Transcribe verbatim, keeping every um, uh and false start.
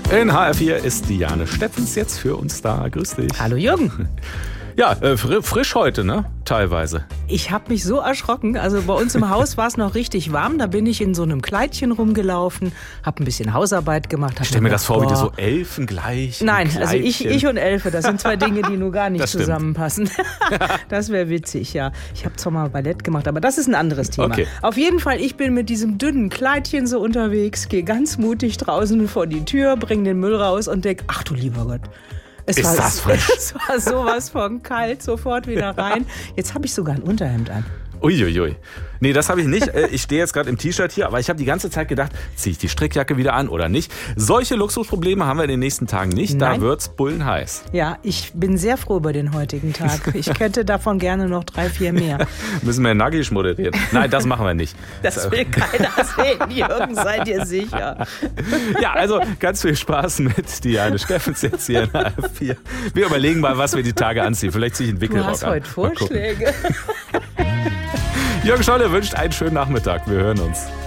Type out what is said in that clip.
In H R vier ist Diane Steffens jetzt für uns da. Grüß dich. Hallo Jürgen. Ja, äh, frisch heute, ne? Teilweise. Ich habe mich so erschrocken. Also bei uns im Haus war es noch richtig warm. Da bin ich in so einem Kleidchen rumgelaufen, habe ein bisschen Hausarbeit gemacht. Ich stell mir das vor, wie du so Elfen gleich. Nein, also ich, ich und Elfe, das sind zwei Dinge, die nur gar nicht Das stimmt. zusammenpassen. Das wäre witzig, ja. Ich habe zwar mal Ballett gemacht, aber das ist ein anderes Thema. Okay. Auf jeden Fall, ich bin mit diesem dünnen Kleidchen so unterwegs, gehe ganz mutig draußen vor die Tür, bring den Müll raus und denk, ach du lieber Gott. Es Ist war, das frisch? Es war sowas von kalt, sofort wieder rein. Jetzt habe ich sogar ein Unterhemd an. Uiuiui. Nee, das habe ich nicht. Ich stehe jetzt gerade im T-Shirt hier, aber ich habe die ganze Zeit gedacht, ziehe ich die Strickjacke wieder an oder nicht? Solche Luxusprobleme haben wir in den nächsten Tagen nicht. Nein. Da wird's bullenheiß. Ja, ich bin sehr froh über den heutigen Tag. Ich hätte davon gerne noch drei, vier mehr. Müssen wir nackig moderieren? Nein, das machen wir nicht. Das will keiner sehen, Jürgen, seid ihr sicher. Ja, also ganz viel Spaß mit Diane Steffens jetzt hier in H R vier. Wir überlegen mal, was wir die Tage anziehen. Vielleicht ziehe ich einen Du Wickelrock hast an. heute Vorschläge. Jürgen Scholle wünscht einen schönen Nachmittag. Wir hören uns.